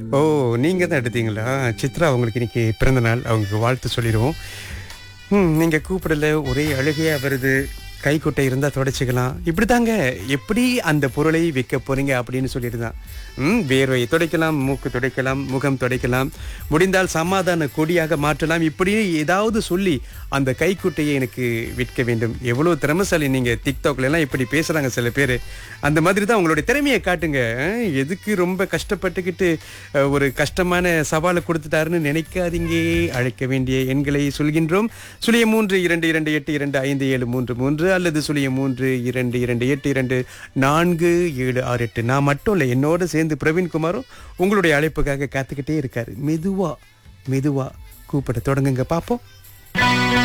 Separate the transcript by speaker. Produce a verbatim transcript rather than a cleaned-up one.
Speaker 1: ஓ! நீங்க தான் எடுத்தீங்களா? சித்ரா அவங்களுக்கு இன்னைக்கு பிறந்த நாள். அவங்களுக்கு வாழ்த்து சொல்லிருவோம். ம். நீங்க கூப்பிடல, ஒரே அழுகையா வருது. கைக்குட்டை இருந்தா துடைச்சுக்கலாம். இப்படித்தாங்க. எப்படி அந்த பொருளை வைக்க போறீங்க அப்படின்னு சொல்லிட்டு தான். ம். வேர்வையை துடைக்கலாம், மூக்கு துடைக்கலாம், முகம் துடைக்கலாம். முடிந்தால் சமாதான கொடியாக மாற்றலாம். இப்படி ஏதாவது சொல்லி அந்த கைக்குட்டையை எனக்கு விற்க வேண்டும். எவ்வளவு திறமைசாலி நீங்க. TikTokல எல்லாம் இப்படி பேசுறாங்க சில பேரு. அந்த மாதிரி தான் உங்களுடைய திறமையை காட்டுங்க. அ எதுக்கு ரொம்ப கஷ்டப்பட்டுக்கிட்டு அ ஒரு கஷ்டமான சவால குடுத்துட்டாருன்னு நினைக்காதீங்க. அழைக்க வேண்டிய எண்களை சொல்கின்றோம். சுழியம் மூன்று இரண்டு இரண்டு எட்டு இரண்டு ஐந்து ஏழு மூன்று மூன்று அல்லது சுழியம் மூன்று இரண்டு இரண்டு எட்டு இரண்டு நான்கு ஏழு ஆறு எட்டு. நான் மட்டும் இல்ல, என்னோட சேர்ந்து பிரவீன்குமாரும் உங்களுடைய அழைப்புக்காக காத்துக்கிட்டே இருக்காரு. மெதுவா மெதுவா கூப்பிட தொடங்குங்க பாப்போம்.